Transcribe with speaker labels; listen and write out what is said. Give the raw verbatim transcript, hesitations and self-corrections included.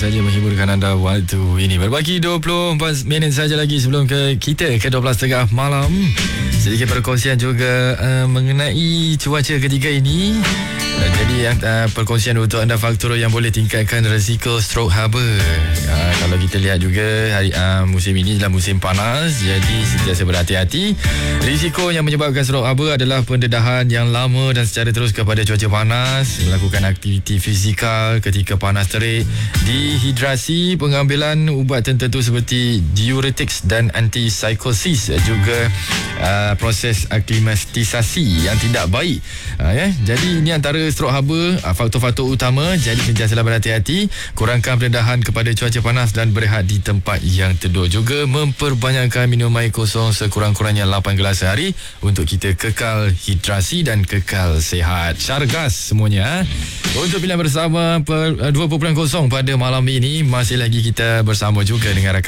Speaker 1: saja menghiburkan anda waktu ini. Berbagi dua puluh empat minit saja lagi sebelum ke kita ke dua belas tiga puluh malam. Sedikit perkongsian juga uh, mengenai cuaca ketiga ini. Uh, jadi yang uh, perkongsian untuk anda faktor yang boleh tingkatkan risiko stroke haba. Uh, kalau kita lihat juga hari uh, musim ini adalah musim panas, jadi sentiasa berhati-hati. Risiko yang menyebabkan stroke haba adalah pendedahan yang lama dan secara terus kepada cuaca panas, melakukan aktiviti fizikal ketika panas terik, dehidrasi, pengambilan ubat tertentu seperti diuretics dan antipsychosis, juga uh, proses aklimatisasi yang tidak baik. Uh, ya. Jadi ini antara stroke haba, uh, faktor-faktor utama. Jadi sentiasalah berhati-hati, kurangkan pendedahan kepada cuaca panas dan berehat di tempat yang teduh. Juga memperbanyakkan minum air kosong sekurang-kurangnya lapan gelas sehari untuk kita kekal hidrasi dan kekal sihat. Syargas semuanya. Untuk pilihan bersama dua puluh kosong pada malam ini, masih lagi kita bersama juga dengan rakan